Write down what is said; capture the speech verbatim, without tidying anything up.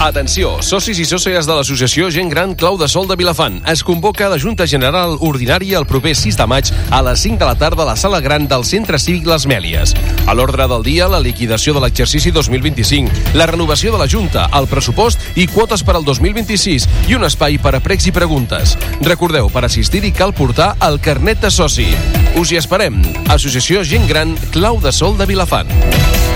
Atenció, socis i sòcies de l'associació Gent Gran Clau de Sol de Vilafant. Es convoca la Junta General Ordinària el proper sis de maig a les cinc de la tarda a la Sala Gran del Centre Cívic Les Mèlies. A l'ordre del dia, la liquidació de l'exercici dos mil vint-i-cinc, la renovació de la Junta, el pressupost i quotes per al dos mil vint-i-sis i un espai per a pregs i preguntes. Recordeu, per assistir-hi cal portar el carnet de soci. Us hi esperem. Associació Gent Gran Clau de Sol de Vilafant.